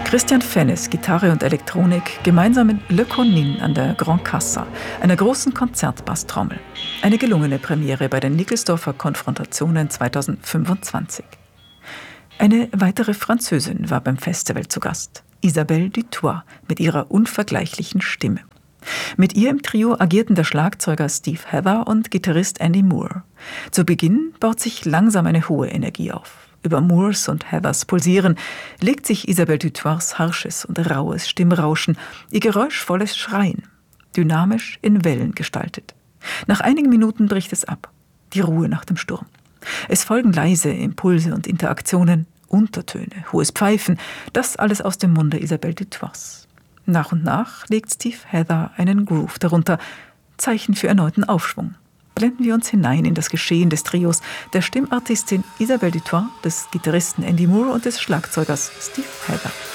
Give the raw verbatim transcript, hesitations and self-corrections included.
Christian Fennes, Gitarre und Elektronik, gemeinsam mit Le Konin an der Grand Cassa, einer großen Konzertbasstrommel. Eine gelungene Premiere bei den Nickelsdorfer Konfrontationen zweitausendfünfundzwanzig. Eine weitere Französin war beim Festival zu Gast, Isabelle Dutoit, mit ihrer unvergleichlichen Stimme. Mit ihr im Trio agierten der Schlagzeuger Steve Heather und Gitarrist Andy Moore. Zu Beginn baut sich langsam eine hohe Energie auf. Über Moores und Heathers Pulsieren legt sich Isabelle Dutoits harsches und raues Stimmrauschen, ihr geräuschvolles Schreien, dynamisch in Wellen gestaltet. Nach einigen Minuten bricht es ab, die Ruhe nach dem Sturm. Es folgen leise Impulse und Interaktionen, Untertöne, hohes Pfeifen, das alles aus dem Munde Isabelle Dutoits. Nach und nach legt Steve Heather einen Groove darunter, Zeichen für erneuten Aufschwung. Blenden wir uns hinein in das Geschehen des Trios der Stimmartistin Isabelle Dutoit, des Gitarristen Andy Moore und des Schlagzeugers Steve Heather.